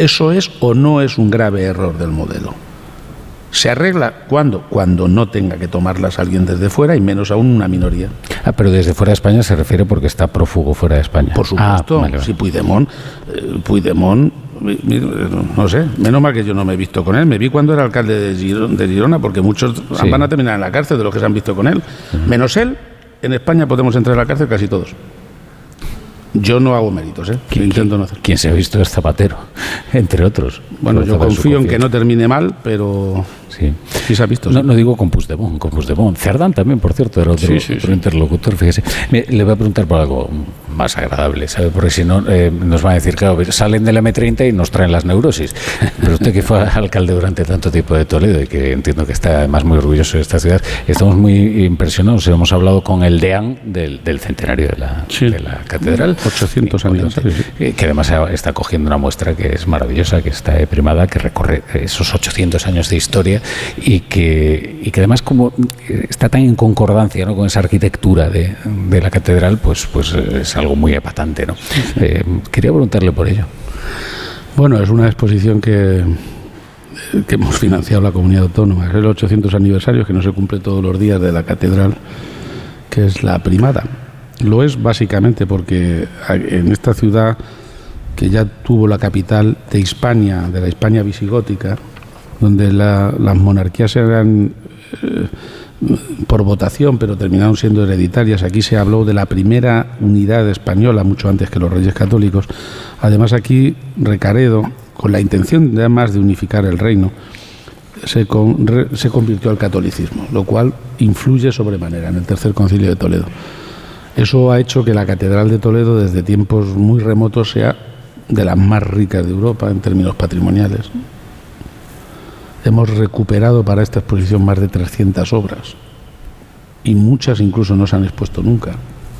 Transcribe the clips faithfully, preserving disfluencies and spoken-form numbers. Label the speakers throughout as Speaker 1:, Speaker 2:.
Speaker 1: ¿Eso es o no es un grave error del modelo? ¿Se arregla cuándo? Cuando no tenga que tomarlas alguien desde fuera y menos aún una minoría.
Speaker 2: Ah, pero desde fuera de España se refiere porque está prófugo fuera de España.
Speaker 1: Por supuesto, ah, vale, vale. Si Puigdemont, eh, Puigdemont, no sé, menos mal que yo no me he visto con él. Me vi cuando era alcalde de Girona, de Girona porque muchos sí. van a terminar en la cárcel de los que se han visto con él. Uh-huh. Menos él, en España podemos entrar a la cárcel casi todos. Yo no hago méritos, ¿eh?
Speaker 2: ¿Quién,
Speaker 1: intento no hacer.
Speaker 2: Quien se ha visto es Zapatero, entre otros.
Speaker 1: Bueno, yo confío en que no termine mal, pero
Speaker 2: sí,
Speaker 1: sí se ha visto.
Speaker 2: No,
Speaker 1: sí.
Speaker 2: no digo con Puigdemont, con Puigdemont. Cerdán también, por cierto, era otro,
Speaker 1: sí, sí,
Speaker 2: otro
Speaker 1: sí.
Speaker 2: interlocutor, fíjese. Me, le voy a preguntar por algo más agradable, ¿sabe? Porque si no, eh, nos van a decir, claro, salen del eme treinta y nos traen las neurosis. Pero usted que fue alcalde durante tanto tiempo de Toledo y que entiendo que está además muy orgulloso de esta ciudad, estamos muy impresionados. Hemos hablado con el deán del, del centenario de la,
Speaker 1: sí.
Speaker 2: de la catedral.
Speaker 1: ochocientos años.
Speaker 2: Que, que además está cogiendo una muestra que es maravillosa, que está primada, que recorre esos ochocientos años de historia y que, y que además como está tan en concordancia, ¿no?, con esa arquitectura de, de la catedral, pues, pues es algo muy epatante, ¿no? Eh, quería preguntarle por ello.
Speaker 1: Bueno, es una exposición que, que hemos financiado la comunidad autónoma. Es el ochocientos aniversario, que no se cumple todos los días, de la catedral, que es la primada. Lo es básicamente porque en esta ciudad, que ya tuvo la capital de Hispania, de la Hispania visigótica, donde la, las monarquías eran eh, por votación, pero terminaron siendo hereditarias. Aquí se habló de la primera unidad española, mucho antes que los Reyes Católicos. Además, aquí Recaredo, con la intención además de unificar el reino, se, con, re, se convirtió al catolicismo, lo cual influye sobremanera en el Tercer Concilio de Toledo. Eso ha hecho que la Catedral de Toledo, desde tiempos muy remotos, sea de las más ricas de Europa en términos patrimoniales. Hemos recuperado para esta exposición más de trescientas obras y muchas incluso no se han expuesto nunca.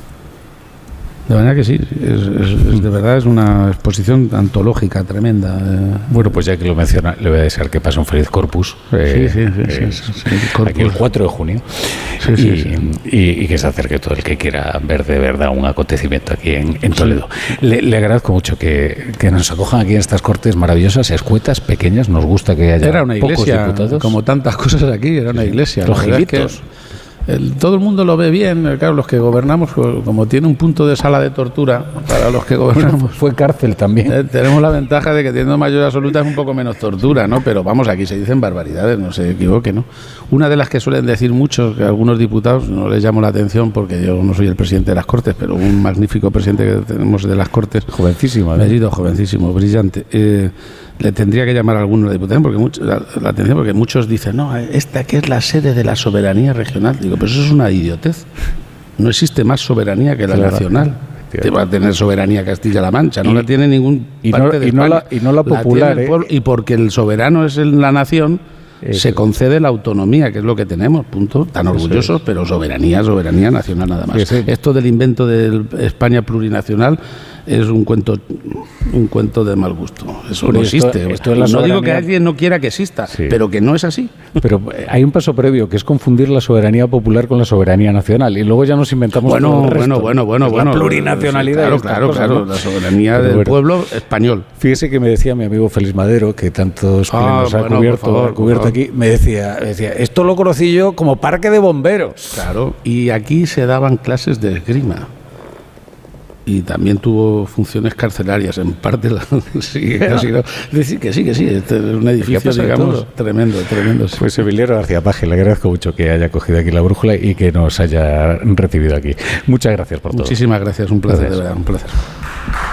Speaker 1: De manera que sí, es, es, es de verdad es una exposición antológica tremenda. Eh.
Speaker 2: Bueno, pues ya que lo menciona, le voy a desear que pase un feliz Corpus.
Speaker 1: Eh, sí, sí, sí,
Speaker 2: eh,
Speaker 1: sí, sí, sí, Corpus.
Speaker 2: Aquí el cuatro de junio. Sí, sí, y, sí. Y, y que se acerque todo el que quiera ver de verdad un acontecimiento aquí en, en Toledo. Sí. Le, le agradezco mucho que, que nos acojan aquí en estas cortes maravillosas, escuetas, pequeñas. Nos gusta que haya
Speaker 1: era una iglesia,
Speaker 2: pocos diputados.
Speaker 1: Como tantas cosas aquí, era una iglesia.
Speaker 2: Los gilitos.
Speaker 1: El, todo el mundo lo ve bien, claro, los que gobernamos, como tiene un punto de sala de tortura para los que gobernamos.
Speaker 2: Fue cárcel también.
Speaker 1: Eh, tenemos la ventaja de que teniendo mayoría absoluta es un poco menos tortura, ¿no? Pero vamos, aquí se dicen barbaridades, no se equivoque, ¿no? Una de las que suelen decir muchos, que algunos diputados, no les llamo la atención porque yo no soy el presidente de las Cortes, pero un magnífico presidente que tenemos de las Cortes.
Speaker 2: Jovencísimo,
Speaker 1: ¿eh? Bellido, jovencísimo, brillante. Eh, le tendría que llamar a alguno de diputados porque mucho, la, la atención, porque muchos dicen, no, esta que es la sede de la soberanía regional. Digo, pero eso es una idiotez. No existe más soberanía que la claro, nacional. Que va a tener soberanía Castilla-La Mancha, no y, la tiene ningún
Speaker 2: y
Speaker 1: parte
Speaker 2: no,
Speaker 1: de
Speaker 2: y
Speaker 1: España.
Speaker 2: No la, y no la popular,
Speaker 1: la
Speaker 2: ¿eh?
Speaker 1: pueblo, y porque el soberano es en la nación, eso. Se concede la autonomía, que es lo que tenemos, punto. Tan orgullosos, es. Pero soberanía, soberanía nacional nada más. Sí, sí. Esto del invento de España plurinacional es un cuento un cuento de mal gusto. Eso pero no esto, existe. Esto no soberanía... digo que alguien no quiera que exista, sí. pero que no es así.
Speaker 2: Pero hay un paso previo, que es confundir la soberanía popular con la soberanía nacional. Y luego ya nos inventamos
Speaker 1: bueno,
Speaker 2: todo el resto.
Speaker 1: Bueno, bueno, bueno,
Speaker 2: es
Speaker 1: bueno.
Speaker 2: La plurinacionalidad.
Speaker 1: Claro, claro,
Speaker 2: cosas,
Speaker 1: claro.
Speaker 2: ¿no?
Speaker 1: La soberanía pero del bueno, pueblo español.
Speaker 2: Fíjese que me decía mi amigo Félix Madero, que tantos plenos
Speaker 1: ah,
Speaker 2: ha
Speaker 1: bueno,
Speaker 2: cubierto,
Speaker 1: favor,
Speaker 2: ha cubierto aquí, me decía, me decía, esto lo conocí yo como parque de bomberos.
Speaker 1: Claro, y aquí se daban clases de esgrima. Y también tuvo funciones carcelarias, en parte. La, sí, casi no. Decir que sí, que sí, este es un edificio, digamos, todo? tremendo, tremendo. Sí.
Speaker 2: Pues Emiliano García Paje, le agradezco mucho que haya cogido aquí la brújula y que nos haya recibido aquí. Muchas gracias por todo.
Speaker 1: Muchísimas gracias, un placer, gracias. De verdad, un placer.